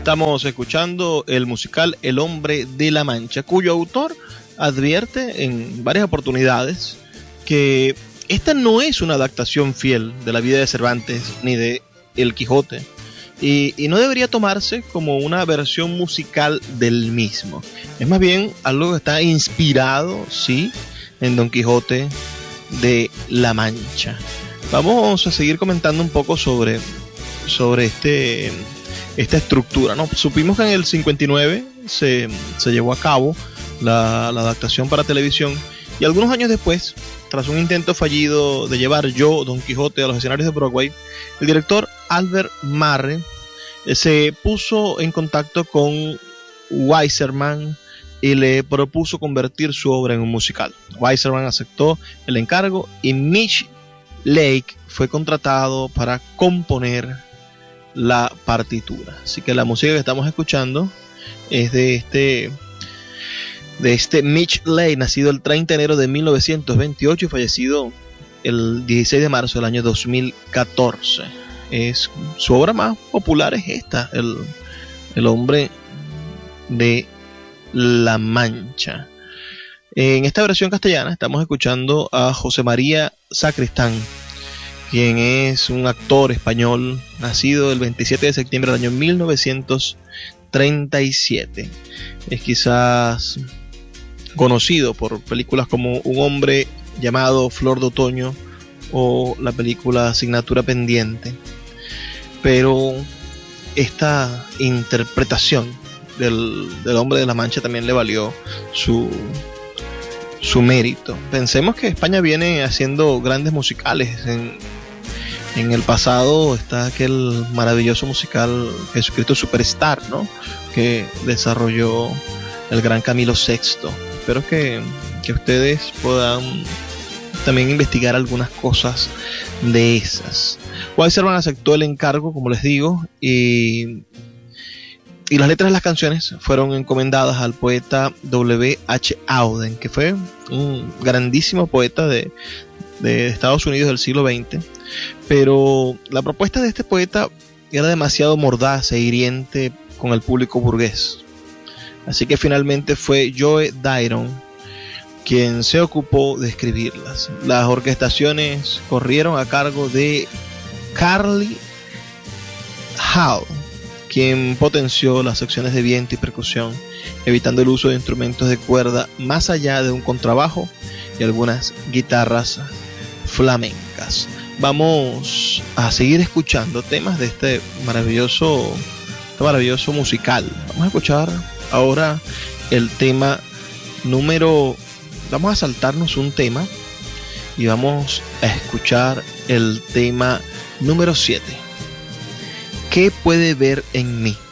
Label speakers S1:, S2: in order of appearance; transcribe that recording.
S1: Estamos escuchando el musical El Hombre de la Mancha, cuyo autor advierte en varias oportunidades que esta no es una adaptación fiel de la vida de Cervantes ni de El Quijote, y no debería tomarse como una versión musical del mismo. Es más bien algo que está inspirado, sí, en Don Quijote de la Mancha. Vamos a seguir comentando un poco sobre esta estructura, ¿no? Supimos que en el 59 se llevó a cabo la adaptación para televisión, y algunos años después, tras un intento fallido de llevar Don Quijote a los escenarios de Broadway, el director Albert Marre se puso en contacto con Weisserman y le propuso convertir su obra en un musical. Weisserman aceptó el encargo y Mitch Lake fue contratado para componer la partitura. Así que la música que estamos escuchando es de este Mitch Lake, nacido el 30 de enero de 1928 y fallecido el 16 de marzo del año 2014. Su obra más popular es esta, El Hombre de la Mancha. En esta versión castellana estamos escuchando a José María Sacristán, quien es un actor español nacido el 27 de septiembre del año 1937. Es quizás conocido por películas como Un hombre llamado Flor de Otoño o la película Asignatura Pendiente. Pero esta interpretación del Hombre de la Mancha también le valió su mérito. Pensemos que España viene haciendo grandes musicales. En el pasado está aquel maravilloso musical Jesucristo Superstar, ¿no?, que desarrolló el gran Camilo VI. Espero que ustedes puedan también investigar algunas cosas de esas. Weisserman aceptó el encargo, como les digo, y las letras de las canciones fueron encomendadas al poeta W.H. Auden, que fue un grandísimo poeta de Estados Unidos del siglo XX. Pero la propuesta de este poeta era demasiado mordaz e hiriente con el público burgués. Así que finalmente fue Joe Dairon quien se ocupó de escribirlas. Las orquestaciones corrieron a cargo de Carly Hall, quien potenció las secciones de viento y percusión, evitando el uso de instrumentos de cuerda más allá de un contrabajo y algunas guitarras flamencas. Vamos a seguir escuchando temas de este maravilloso musical. Vamos a escuchar ahora el tema vamos a saltarnos un tema y vamos a escuchar el tema número 7. ¿Qué puede ver en mí?